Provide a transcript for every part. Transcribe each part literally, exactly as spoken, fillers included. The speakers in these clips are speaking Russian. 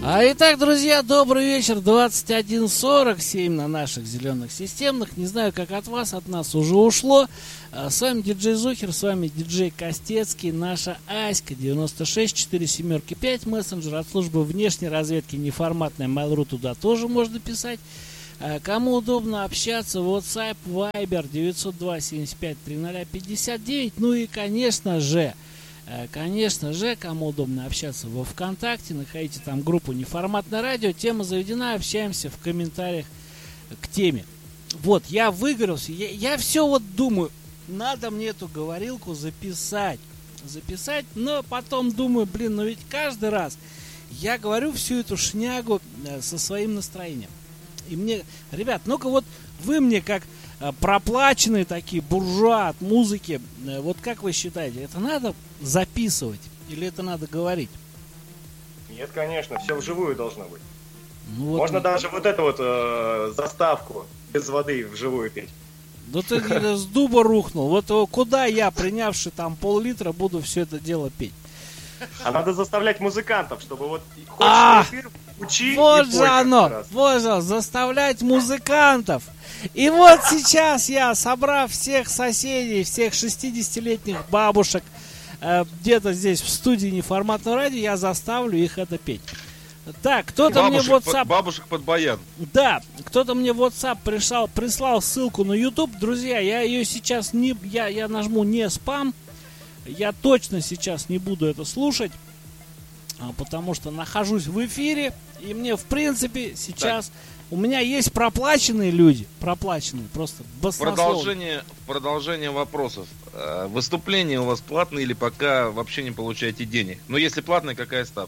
А итак, друзья, добрый вечер. двадцать один сорок семь на наших зеленых системных. Не знаю, как от вас, от нас уже ушло. С вами диджей Зухер, с вами диджей Костецкий, наша Аська девяносто шесть четыре семерки пять, мессенджер от службы внешней разведки неформатная Mail.ru, туда тоже можно писать. Кому удобно общаться, WhatsApp, Viber девятьсот два семьдесят пять тридцать пятьдесят девять. Ну и, конечно же, Конечно же, кому удобно общаться во ВКонтакте, находите там группу «Неформатное радио», тема заведена, общаемся в комментариях к теме. Вот, я выгорелся, я, я все вот думаю, надо мне эту говорилку записать, записать, но потом думаю, блин, ну ведь каждый раз я говорю всю эту шнягу со своим настроением. И мне, ребят, ну-ка вот вы мне как проплаченные такие буржуа от музыки, вот как вы считаете, это надо записывать или это надо говорить? Нет, конечно, все вживую должно быть. Ну, вот Можно мы... даже вот эту вот э, заставку без воды вживую петь. Да ты с дуба рухнул. Вот куда я, принявший там пол-литра, буду все это дело петь? А надо заставлять музыкантов, чтобы вот хочешь а, эфир, учи вот и же пой оно, раз. вот же, заставлять музыкантов. И вот сейчас я, собрав всех соседей, всех шестидесятилетних бабушек, э, где-то здесь в студии Неформатного радио, я заставлю их это петь. Так, кто-то мне в WhatsApp... Под, бабушек под баян. Да, кто-то мне в WhatsApp пришел, прислал ссылку на YouTube. Друзья, я ее сейчас не... Я, я нажму не спам. Я точно сейчас не буду это слушать, потому что нахожусь в эфире. И мне, в принципе, сейчас... Так. У меня есть проплаченные люди. Проплаченные, просто баснословно. Продолжение, продолжение вопросов. Выступления у вас платные или пока вообще не получаете денег? Но если платные, какая ставка?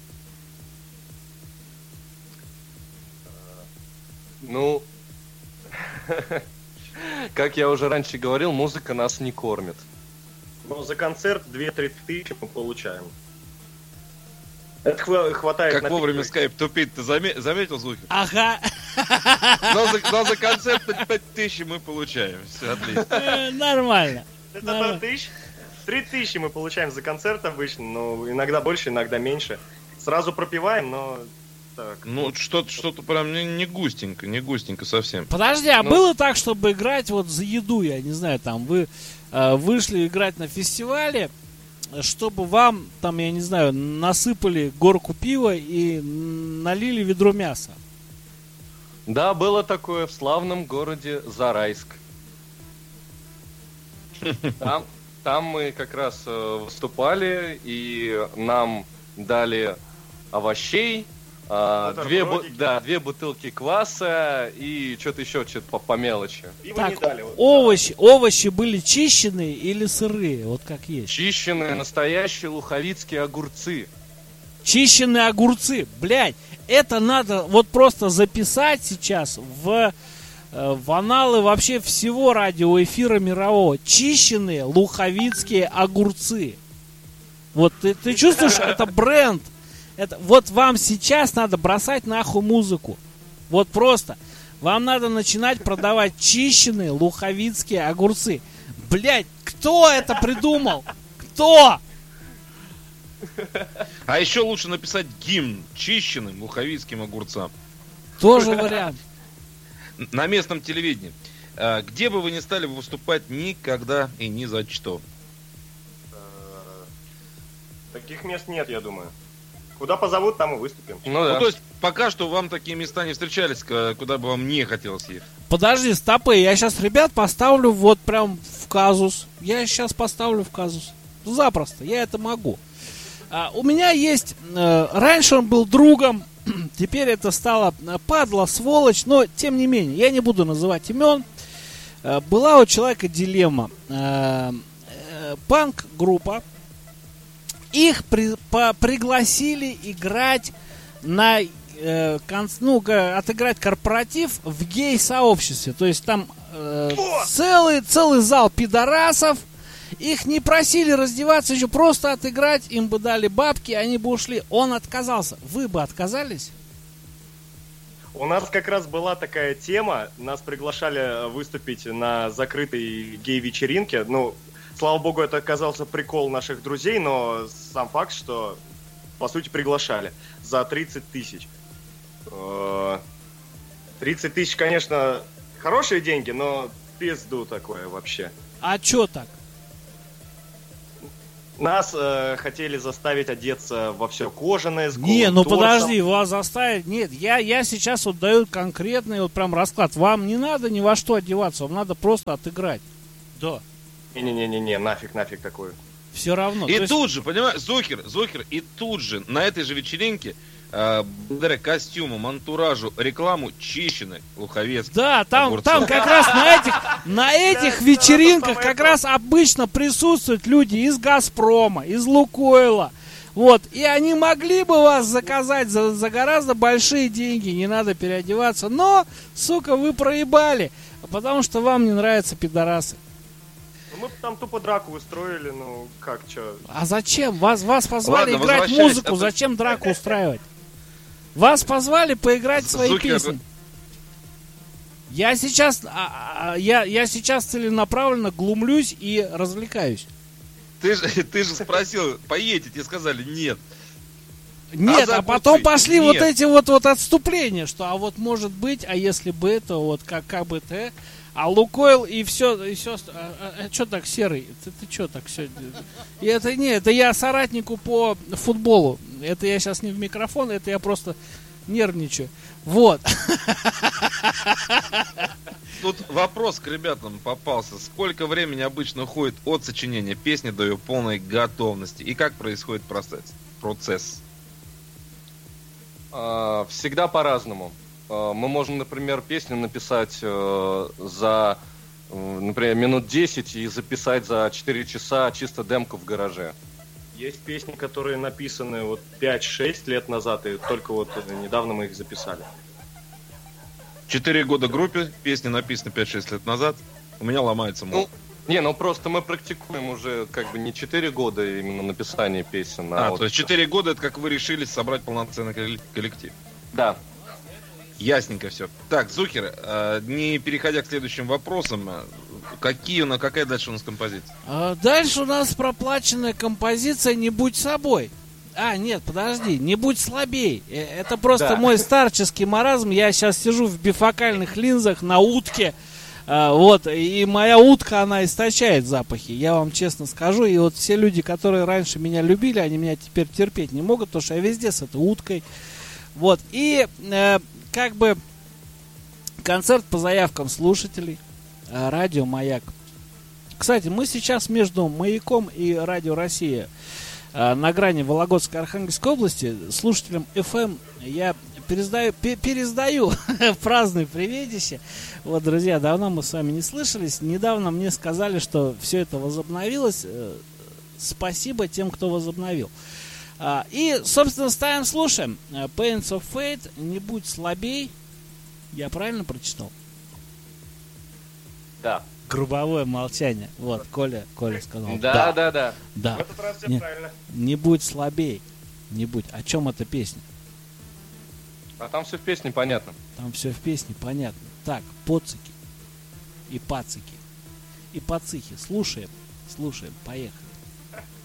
Ну, как я уже раньше говорил, музыка нас не кормит. Но за концерт две-три тысячи мы получаем. Это хватает. Как на вовремя пить. скайп тупит, ты заме- заметил, Зухер? Ага. Но за, но за концерт пять тысяч мы получаем. Все отлично. Нормально. Это тысяч. Три тысячи мы получаем за концерт обычно, но иногда больше, иногда меньше. Сразу пропиваем, но... Так. Ну, что-то, что-то прям не, не густенько, не густенько совсем. Подожди, а ну... было так, чтобы играть вот за еду, я не знаю, там, вы э, вышли играть на фестивале, чтобы вам, там, я не знаю, насыпали горку пива и налили ведро мяса? Да, было такое в славном городе Зарайск. Там, там мы как раз э, выступали, и нам дали овощей, э, две, бу- да, две бутылки кваса и что-то еще, что-то по, по мелочи. Пиво Так, не дали. Вот, овощи, овощи были чищенные или сырые, вот как есть? Чищенные, настоящие луховицкие огурцы. Чищенные огурцы, блядь, это надо вот просто записать сейчас в, в аналы вообще всего радиоэфира мирового. Чищенные луховицкие огурцы. Вот ты, ты чувствуешь, это бренд. Это, вот вам сейчас надо бросать нахуй музыку. Вот просто. Вам надо начинать продавать чищенные луховицкие огурцы. Блядь, кто это придумал? Кто? А еще лучше написать гимн чищенным луховицким огурцам. Тоже вариант. На местном телевидении. Где бы вы ни стали выступать, никогда и ни за что. Таких мест нет, я думаю. Куда позовут, там и выступим. Ну, да. Ну, то есть, пока что вам такие места не встречались, куда бы вам не хотелось ехать. Подожди, стопы, я сейчас, ребят, поставлю вот прям в казус. Я сейчас поставлю в казус. Запросто, я это могу. А, у меня есть... Э, раньше он был другом, теперь это стало падла, сволочь, но, тем не менее, я не буду называть имен. Э, была у человека дилемма. Э, э, панк-группа. Их при, по, пригласили играть на... Э, кон, ну, отыграть корпоратив в гей-сообществе. То есть там э, целый, целый зал пидорасов. Их не просили раздеваться, еще просто отыграть, им бы дали бабки, они бы ушли. Он отказался. Вы бы отказались? У нас как раз была такая тема, нас приглашали выступить на закрытой гей-вечеринке. Ну, слава богу, это оказался прикол наших друзей, но сам факт, что по сути, приглашали за тридцать тысяч. тридцать тысяч, конечно, хорошие деньги, но пизду такое вообще. А чё так? Нас э, хотели заставить одеться во все кожаное, с голым Не, ну торсом. подожди, вас заставить. Нет, я, я сейчас вот даю конкретный вот прям расклад. Вам не надо ни во что одеваться, вам надо просто отыграть. Да. Не-не-не-не, нафиг, нафиг такое. Все равно. И То есть- тут же, понимаешь, Зухер, Зухер, и тут же на этой же вечеринке, э, благодаря костюмам, антуражу, рекламу Чищины, Луховец. Да, там, огурцов. там как раз на этих, на этих Да, вечеринках самое как то. раз обычно присутствуют люди из Газпрома, из Лукойла. Вот, и они могли бы вас заказать за, за гораздо большие деньги, не надо переодеваться. Но, сука, вы проебали, потому что вам не нравятся пидорасы. Ну, мы бы там тупо драку устроили, ну, как, чё. А зачем? Вас, вас позвали Ладно, играть возвращаясь, музыку, это- зачем драку устраивать? Вас позвали поиграть в свои Зукер, песни. Я сейчас, а, а, я, я сейчас целенаправленно глумлюсь и развлекаюсь. Ты же, ты же спросил, поедете, тебе сказали нет. Нет, за а потом огурцы? пошли Нет. вот эти вот, вот отступления, что а вот может быть, а если бы это, вот как, как бы ты, а Лукойл и все, и все, а, а, что так серый, ты, ты что так все, и это не, это я соратнику по футболу, это я сейчас не в микрофон, это я просто нервничаю, вот. Тут вопрос к ребятам попался. Сколько времени обычно уходит от сочинения песни до ее полной готовности? И как происходит процесс? процесс? А, Всегда по-разному. А, Мы можем, например, песню написать э, за, э, например, минут десять и записать за четыре часа чисто демку в гараже. Есть песни, которые написаны вот пять-шесть лет назад, и только вот э, недавно мы их записали. Четыре года группе, песни написаны пять-шесть лет назад. У меня ломается мозг. Ну, не, ну просто мы практикуем уже как бы не четыре года именно написание песен. а, вот- то есть четыре года это как вы решили собрать полноценный колле- коллектив. Да. Ясненько все. Так, Зухер, э, не переходя к следующим вопросам, э, какие у нас, какая дальше у нас композиция? А дальше у нас проплаченная композиция «Не будь собой». А, нет, подожди, «Не будь слабей». Э, Это просто Да. мой старческий маразм. Я сейчас сижу в бифокальных линзах на утке. а, Вот, и моя утка, она источает запахи, я вам честно скажу. И вот все люди, которые раньше меня любили, они меня теперь терпеть не могут, потому что я везде с этой уткой. Вот, и э, как бы концерт по заявкам слушателей. э, Радио «Маяк». Кстати, мы сейчас между «Маяком» и «Радио Россия» э, на грани Вологодской Архангельской области. Слушателям эф эм я пересдаю, пе- пересдаю праздное приветище. Вот, друзья, давно мы с вами не слышались. Недавно мне сказали, что все это возобновилось. Э, Спасибо тем, кто возобновил. А, И, собственно, ставим, слушаем. Э, Pains of Fate, «Не будь слабей». Я правильно прочитал? Да. Грубовое молчание. Вот, Коля, Коля сказал. Да, да, да. Да. В этот раз все Не- правильно. Не будь слабей. Не будь. О чем эта песня? А там все в песне понятно. Там все в песне понятно. Так, поцики и пацики и пацихи. Слушаем, слушаем, поехали.